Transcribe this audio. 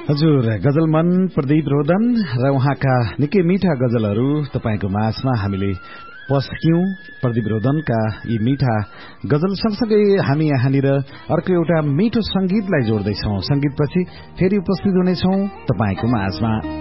हजुर, गजलमन प्रदीप रोदन र उहाँका निकै मीठा गजलहरू तपाईको माझमा हामीले पस्क्यौं। प्रदीप रोदनका यी मीठा गजल सँगसँगै हामी यहाँनिर अर्को एउटा मीठो संगीतलाई जोड्दैछौं। संगीतपछि फेरि उपस्थित हुनेछौं तपाईको माझमा।